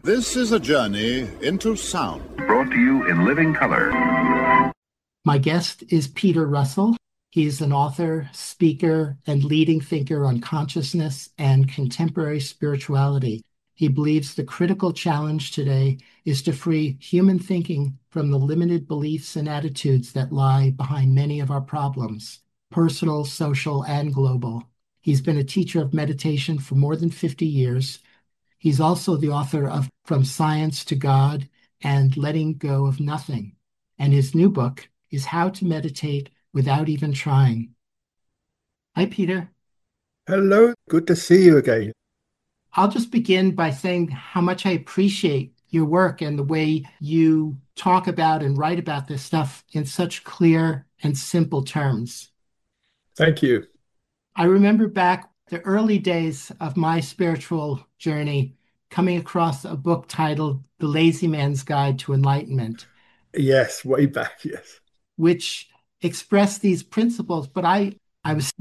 This is a journey into sound. Brought to you in living color. My guest is Peter Russell. He's an author, speaker, and leading thinker on consciousness and contemporary spirituality. He believes the critical challenge today is to free human thinking from the limited beliefs and attitudes that lie behind many of our problems, personal, social, and global. He's been a teacher of meditation for more than 50 years. He's also the author of From Science to God and Letting Go of Nothing. And his new book is How to Meditate Without Even Trying. Hi, Peter. Hello. Good to see you again. I'll just begin by saying how much I appreciate your work and the way you talk about and write about this stuff in such clear and simple terms. Thank you. I remember back the early days of my spiritual journey coming across a book titled The Lazy Man's Guide to Enlightenment. Yes, way back, yes. Which expressed these principles, but I was